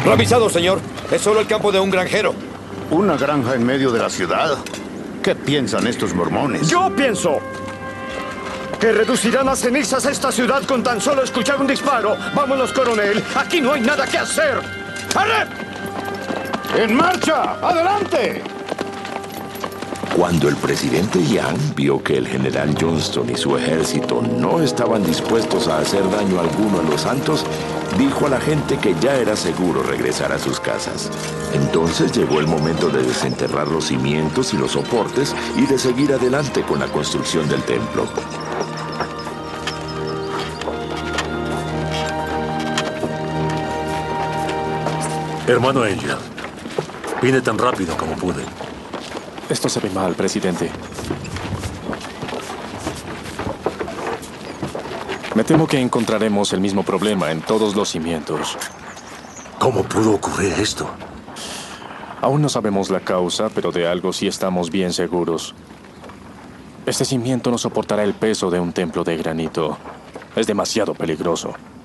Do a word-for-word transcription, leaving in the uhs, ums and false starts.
Revisado, señor. Es solo el campo de un granjero. ¿Una granja en medio de la ciudad? ¿Qué piensan estos mormones? Yo pienso que reducirán a cenizas esta ciudad con tan solo escuchar un disparo. Vámonos, coronel. Aquí no hay nada que hacer. ¡Arre! ¡En marcha! ¡Adelante! Cuando el presidente Young vio que el general Johnston y su ejército no estaban dispuestos a hacer daño alguno a los santos, dijo a la gente que ya era seguro regresar a sus casas. Entonces llegó el momento de desenterrar los cimientos y los soportes y de seguir adelante con la construcción del templo. Hermano Angel, vine tan rápido como pude. Esto se ve mal, presidente. Me temo que encontraremos el mismo problema en todos los cimientos. ¿Cómo pudo ocurrir esto? Aún no sabemos la causa, pero de algo sí estamos bien seguros. Este cimiento no soportará el peso de un templo de granito. Es demasiado peligroso.